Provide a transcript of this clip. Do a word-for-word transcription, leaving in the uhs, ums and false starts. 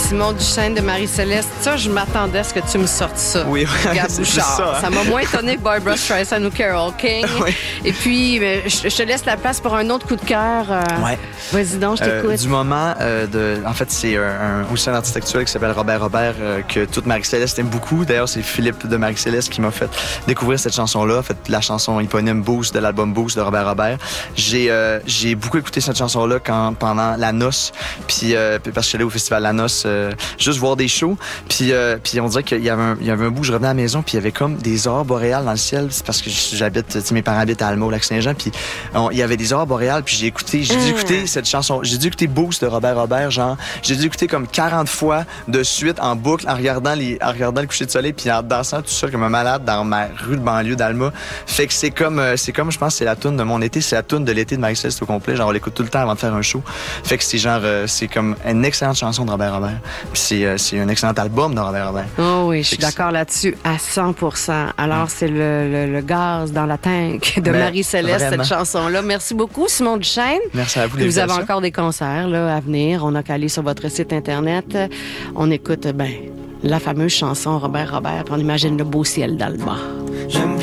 Simon Duchesne de Marie-Céleste. Ça, je m'attendais à ce que tu me sortes ça. Oui, oui. Gab c'est Bouchard. ça. Hein? Ça m'a moins étonné que Barbra Streisand ou Carole King. Oui. Et puis, ben, je, je te laisse la place pour un autre coup de cœur. Euh, Ouais. Vas-y donc, je t'écoute. Euh, du moment, euh, de, en fait, c'est un, un, aussi un artiste actuel qui s'appelle Robert Robert, euh, que toute Marie-Céleste aime beaucoup. D'ailleurs, c'est Philippe de Marie-Céleste qui m'a fait découvrir cette chanson-là, en fait, la chanson éponyme Boost de l'album Boost de Robert Robert. J'ai euh, j'ai beaucoup écouté cette chanson-là quand, pendant la noce, puis euh, parce que je suis allé au festival La Noce, euh, juste voir des shows, puis euh, puis on dirait qu'il y avait un, il y avait un bout, je revenais à la maison, puis il y avait comme des aurores boréales dans le ciel. C'est parce que j'habite, tu sais, mes parents habitent à Alma, au Lac-Saint-Jean, puis on, il y avait des aurores boréales, puis j'ai écouté, j'ai dû écouter cette chanson, j'ai dû écouter Boost de Robert Robert, genre, j'ai dû écouter comme quarante fois de suite en boucle, en regardant les, en regardant le coucher de soleil, puis en dansant tout seul comme un malade dans ma rue de banlieue d'Alma. Fait que c'est comme, euh, c'est comme, je pense, c'est la toune de mon été, c'est la toune de l'été de Marie-Céleste au complet. Genre, on l'écoute tout le temps avant de faire un show. Fait que c'est genre, euh, c'est comme une excellente chanson de Robert Robert. Puis c'est, euh, c'est un excellent album de Robert Robert. Oh oui, je suis que d'accord là-dessus à cent pour cent. Alors, mm. c'est le, le, le gaz dans la tank de Marie-Céleste, cette chanson-là. Merci beaucoup, Simon Duchesne. Merci à vous. Vous avez encore des concerts là, à venir. On n'a qu'à aller sur votre site Internet. On écoute, ben, la fameuse chanson Robert Robert, puis on imagine le beau ciel d'Alma.